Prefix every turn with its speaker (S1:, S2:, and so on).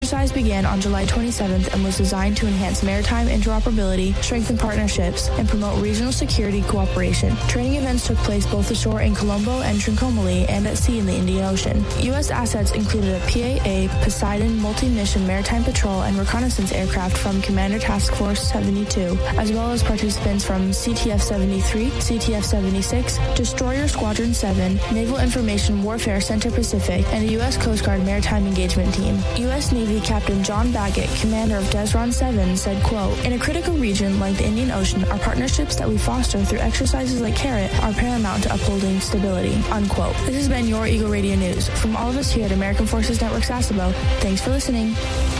S1: exercise began on July 27th and was designed to enhance maritime interoperability, strengthen partnerships, and promote regional security cooperation. Training events took place both ashore in Colombo and Trincomalee and at sea in the Indian Ocean. U.S. assets included a PAA Poseidon multi-mission maritime patrol and reconnaissance aircraft from Commander Task Force 72, as well as participants from CTF-73, CTF-76, Destroyer Squadron 7, Naval Information Warfare Center Pacific, and the U.S. Coast Guard Maritime Engagement Team. U.S. Navy Captain John Baggett, commander of Desron 7, said, quote, "In a critical region like the Indian Ocean, our partnerships that we foster through exercises like CARROT are paramount to upholding stability," unquote. This has been your Eagle Radio News. From all of us here at American Forces Network Sasebo, thanks for listening.